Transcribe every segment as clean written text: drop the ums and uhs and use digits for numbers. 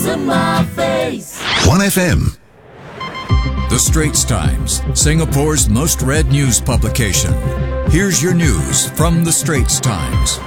to my face. 1FM. The Straits Times, Singapore's most read news publication. Here's your news from The Straits Times.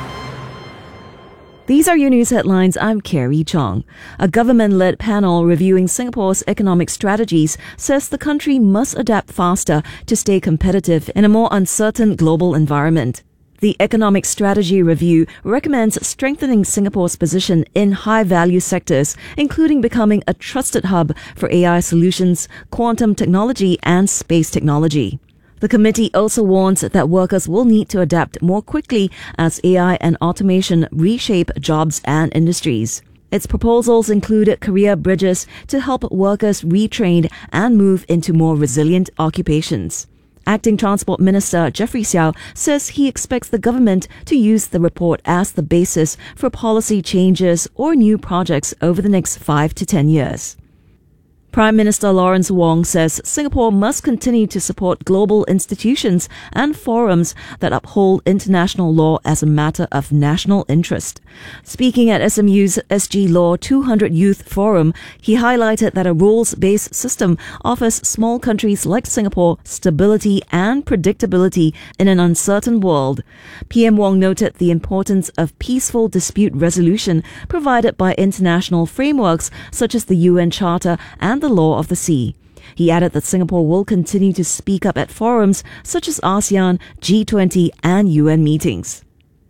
These are your news headlines. I'm Carrie Chong. A government-led panel reviewing Singapore's economic strategies says the country must adapt faster to stay competitive in a more uncertain global environment. The Economic Strategy Review recommends strengthening Singapore's position in high-value sectors, including becoming a trusted hub for AI solutions, quantum technology, and space technology. The committee also warns that workers will need to adapt more quickly as AI and automation reshape jobs and industries. Its proposals included career bridges to help workers retrain and move into more resilient occupations. Acting Transport Minister Jeffrey Xiao says he expects the government to use the report as the basis for policy changes or new projects over the next 5 to 10 years. Prime Minister Lawrence Wong says Singapore must continue to support global institutions and forums that uphold international law as a matter of national interest. Speaking at SMU's SG Law 200 Youth Forum, he highlighted that a rules-based system offers small countries like Singapore stability and predictability in an uncertain world. PM Wong noted the importance of peaceful dispute resolution provided by international frameworks such as the UN Charter and the law of the sea. He added that Singapore will continue to speak up at forums such as ASEAN, G20 and UN meetings.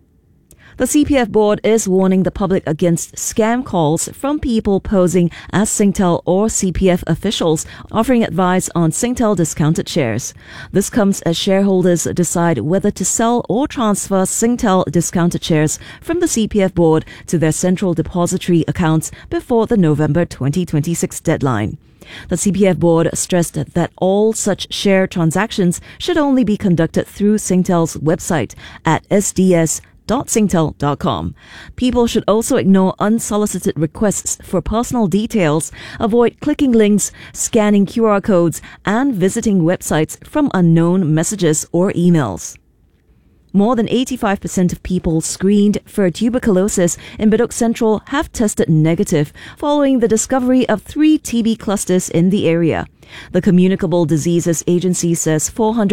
The CPF board is warning the public against scam calls from people posing as Singtel or CPF officials offering advice on Singtel discounted shares. This comes as shareholders decide whether to sell or transfer Singtel discounted shares from the CPF board to their central depository accounts before the November 2026 deadline. The CPF board stressed that all such share transactions should only be conducted through Singtel's website at sds.singtel.com. People should also ignore unsolicited requests for personal details, avoid clicking links, scanning QR codes, and visiting websites from unknown messages or emails. More than 85% of people screened for tuberculosis in Bedok Central have tested negative following the discovery of 3 TB clusters in the area. The Communicable Diseases Agency says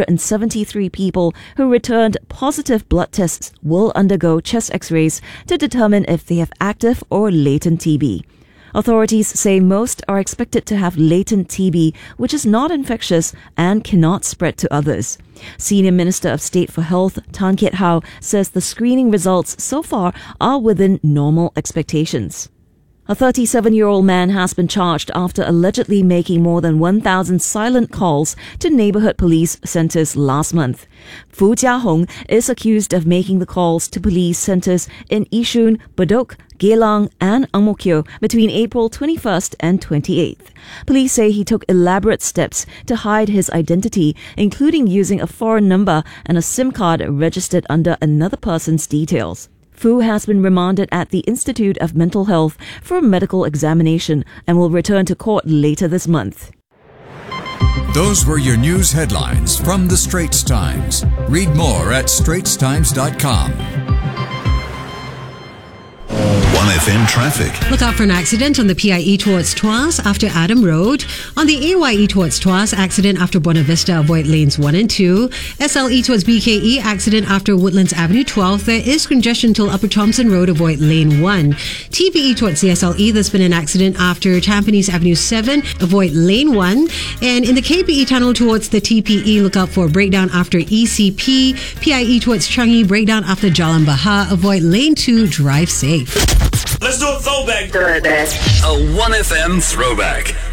473 people who returned positive blood tests will undergo chest x-rays to determine if they have active or latent TB. Authorities say most are expected to have latent TB, which is not infectious and cannot spread to others. Senior Minister of State for Health, Tan Kiat Hau, says the screening results so far are within normal expectations. A 37-year-old man has been charged after allegedly making more than 1,000 silent calls to neighborhood police centers last month. Fu Jiahong is accused of making the calls to police centers in Yishun, Bedok, Geylang and Ang Mo Kio between April 21st and 28th. Police say he took elaborate steps to hide his identity, including using a foreign number and a SIM card registered under another person's details. Fu has been remanded at the Institute of Mental Health for a medical examination and will return to court later this month. Those were your news headlines from The Straits Times. Read more at straitstimes.com. 1FM traffic. Look out for an accident on the PIE towards Tuas after Adam Road. On the AYE towards Tuas, accident after Buena Vista, avoid lanes 1 and 2. SLE towards BKE, accident after Woodlands Avenue 12. There is congestion till Upper Thompson Road, avoid lane 1. TPE towards CSLE, there's been an accident after Tampines Avenue 7, avoid lane 1. And in the KPE tunnel towards the TPE, look out for a breakdown after ECP. PIE towards Changi, breakdown after Jalan Bahar, avoid lane 2, drive safe. Let's do a throwback. A 1FM throwback.